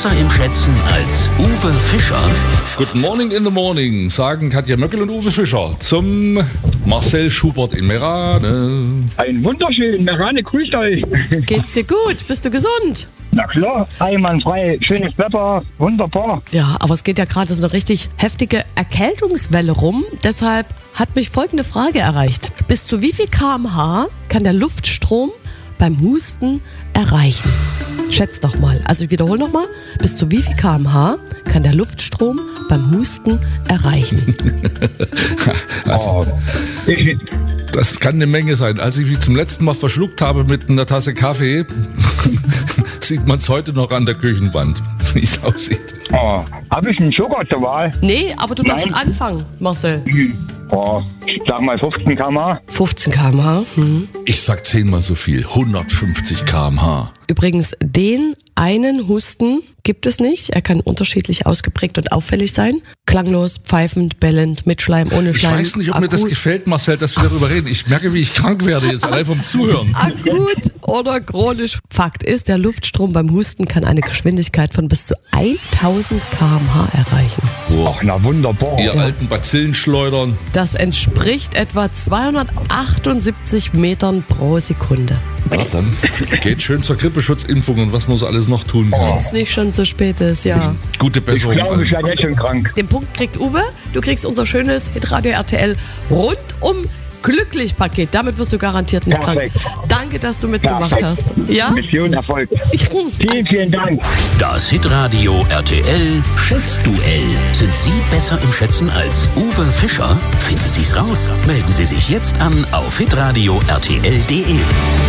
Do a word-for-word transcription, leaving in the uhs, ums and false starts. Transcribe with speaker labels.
Speaker 1: besser im Schätzen als Uwe Fischer?
Speaker 2: Good morning in the morning, sagen Katja Möckel und Uwe Fischer zum Marcel Schubert in Merane.
Speaker 3: Ein wunderschön, Merane grüßt euch.
Speaker 4: Geht's dir gut? Bist du gesund?
Speaker 3: Na klar, einwandfrei, schönes Wetter, wunderbar.
Speaker 4: Ja, aber es geht ja gerade so eine richtig heftige Erkältungswelle rum. Deshalb hat mich folgende Frage erreicht. Bis zu wie viel Kilometer pro Stunde kann der Luftstrom beim Husten erreichen? Schätzt doch mal. Also ich wiederhole nochmal. Bis zu wie viel Kilometer pro Stunde kann der Luftstrom beim Husten erreichen?
Speaker 2: Also,
Speaker 3: Oh, ich,
Speaker 2: das kann eine Menge sein. Als ich mich zum letzten Mal verschluckt habe mit einer Tasse Kaffee, sieht man es heute noch an der Küchenwand, wie es aussieht.
Speaker 3: oh, habe ich einen Joker zur Wahl?
Speaker 4: Nee, aber du darfst
Speaker 3: Nein.
Speaker 4: anfangen, Marcel.
Speaker 3: Oh, ich sag mal fünfzehn Kilometer pro Stunde.
Speaker 4: fünfzehn Kilometer pro Stunde. Hm.
Speaker 2: Ich sag zehnmal so viel, hundertfünfzig Kilometer pro Stunde.
Speaker 4: Übrigens, den einen Husten gibt es nicht. Er kann unterschiedlich ausgeprägt und auffällig sein. Klanglos, pfeifend, bellend, mit Schleim, ohne
Speaker 2: Ich
Speaker 4: Schleim.
Speaker 2: weiß nicht, ob mir das
Speaker 4: akut,
Speaker 2: gefällt, Marcel, dass wir darüber reden. Ich merke, wie ich krank werde jetzt allein vom Zuhören.
Speaker 4: akut oder chronisch. Fakt ist, der Luftstrom beim Husten kann eine Geschwindigkeit von bis zu tausend Kilometer pro Stunde erreichen.
Speaker 2: Boah,
Speaker 3: Ach, na wunderbar.
Speaker 2: ihr alten Bazillenschleudern.
Speaker 4: Das entspricht etwa zweihundertachtundsiebzig Metern pro Sekunde.
Speaker 2: Ja, dann geht schön zur Grippeschutzimpfung und was man so alles noch tun kann.
Speaker 4: Wenn es nicht schon zu spät ist, ja.
Speaker 2: Gute
Speaker 3: Ich
Speaker 2: Besserung.
Speaker 3: glaube, ich
Speaker 2: an.
Speaker 3: werde jetzt schon krank.
Speaker 4: Den Punkt kriegt Uwe. Du kriegst unser schönes Hitradio R T L rundum glücklich Paket. Damit wirst du garantiert nicht
Speaker 3: Perfekt.
Speaker 4: krank. Danke, dass du mitgemacht
Speaker 3: Perfekt.
Speaker 4: hast. Ja?
Speaker 3: Mission erfolgt. Vielen, vielen Dank.
Speaker 1: Das Hitradio R T L Schätzduell. Sind Sie besser im Schätzen als Uwe Fischer? Finden Sie es raus. Melden Sie sich jetzt an auf hitradio r t l punkt d e.